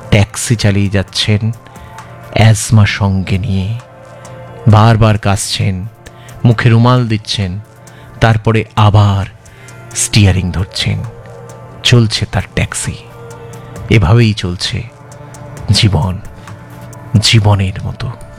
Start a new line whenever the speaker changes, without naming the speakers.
Taxi চালিয়ে যাচ্ছেন asthma সঙ্গে নিয়ে, বারবার কাশছেন, মুখে রুমাল দিচ্ছেন, তারপরে আবার স্টিয়ারিং ধরছেন। চলছে তার ট্যাক্সি। এভাবেই চলছে জীবন, জীবনের মতো।